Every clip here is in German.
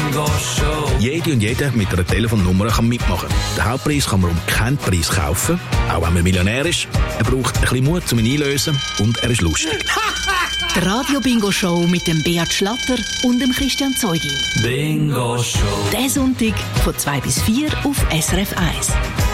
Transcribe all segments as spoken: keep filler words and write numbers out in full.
Bingo Show. Jede und jeder mit einer Telefonnummer kann mitmachen. Den Hauptpreis kann man um keinen Preis kaufen, auch wenn man Millionär ist. Er braucht ein bisschen Mut, um ihn einzulösen, und er ist lustig. Die Radio-Bingo-Show mit dem Beat Schlatter und dem Christian Zeugin. Bingo Show. Diesen Sonntag von zwei bis vier auf S R F eins.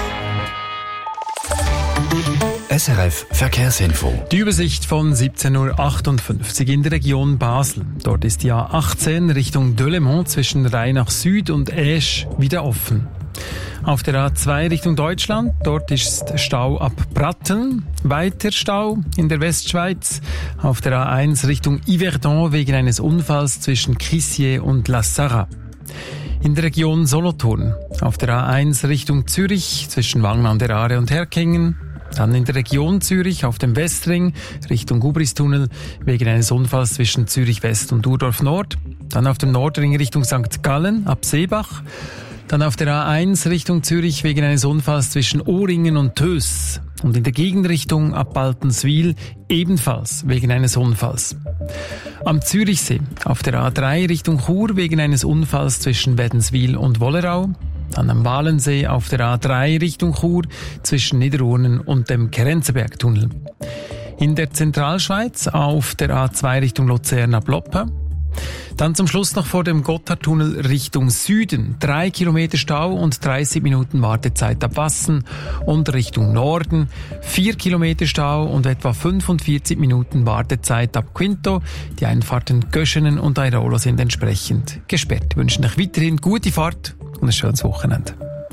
S R F Verkehrsinfo. Die Übersicht von siebzehn Uhr achtundfünfzig in der Region Basel. Dort ist die A achtzehn Richtung Delémont zwischen Rheinach Süd und Esch wieder offen. Auf der A zwei Richtung Deutschland, dort ist Stau ab Pratteln. Weiter Stau in der Westschweiz. Auf der A eins Richtung Yverdon wegen eines Unfalls zwischen Crissier und La Sarraz. In der Region Solothurn. Auf der A eins Richtung Zürich zwischen Wangen an der Aare und Herkingen. Dann in der Region Zürich auf dem Westring Richtung Gubristunnel wegen eines Unfalls zwischen Zürich West und Urdorf Nord. Dann auf dem Nordring Richtung Sankt Gallen ab Seebach. Dann auf der A eins Richtung Zürich wegen eines Unfalls zwischen Ohringen und Töss. Und in der Gegenrichtung ab Baltenswil ebenfalls wegen eines Unfalls. Am Zürichsee auf der A drei Richtung Chur wegen eines Unfalls zwischen Wädenswil und Wollerau. Dann am Walensee auf der A drei Richtung Chur zwischen Niederurnen und dem Kerenzenbergtunnel. In der Zentralschweiz auf der A zwei Richtung Luzern ab Loppe. Dann zum Schluss noch vor dem Gotthardtunnel Richtung Süden. Drei Kilometer Stau und dreißig Minuten Wartezeit ab Wassen. Und Richtung Norden vier Kilometer Stau und etwa fünfundvierzig Minuten Wartezeit ab Quinto. Die Einfahrten Göschenen und Airolo sind entsprechend gesperrt. Wir wünschen euch weiterhin gute Fahrt und ein schönes Wochenende.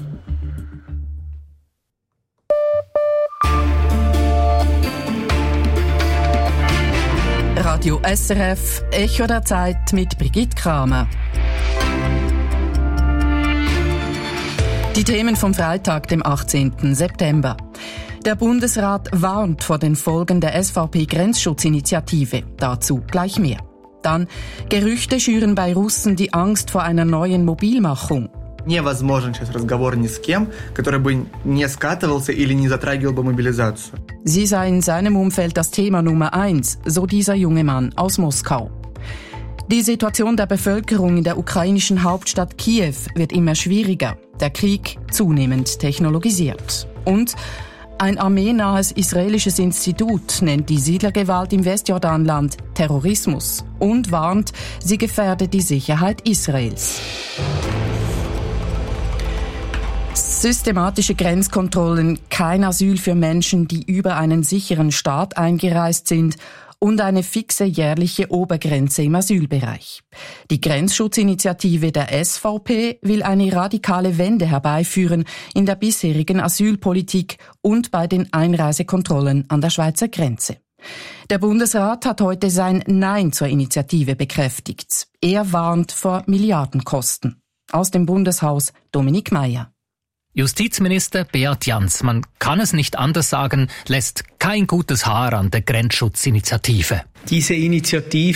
Radio S R F, Echo der Zeit mit Brigitte Kramer. Die Themen vom Freitag, dem achtzehnten September. Der Bundesrat warnt vor den Folgen der S V P-Grenzschutzinitiative. Dazu gleich mehr. Dann Gerüchte schüren bei Russen die Angst vor einer neuen Mobilmachung. Невозможен сейчас разговор ни с кем, который бы не скатывался или не затрагивал бы мобилизацию. Sie sei in seinem Umfeld das Thema Nummer eins, so dieser junge Mann aus Moskau. Die Situation der Bevölkerung in der ukrainischen Hauptstadt Kiew wird immer schwieriger, der Krieg zunehmend technologisiert. Und ein armeenahes israelisches Institut nennt die Siedlergewalt im Westjordanland Terrorismus und warnt, sie gefährde die Sicherheit Israels. Systematische Grenzkontrollen, kein Asyl für Menschen, die über einen sicheren Staat eingereist sind und eine fixe jährliche Obergrenze im Asylbereich. Die Grenzschutzinitiative der S V P will eine radikale Wende herbeiführen in der bisherigen Asylpolitik und bei den Einreisekontrollen an der Schweizer Grenze. Der Bundesrat hat heute sein Nein zur Initiative bekräftigt. Er warnt vor Milliardenkosten. Aus dem Bundeshaus Dominik Meier. Justizminister Beat Jans, man kann es nicht anders sagen, lässt kein gutes Haar an der Grenzschutzinitiative. Diese Initiative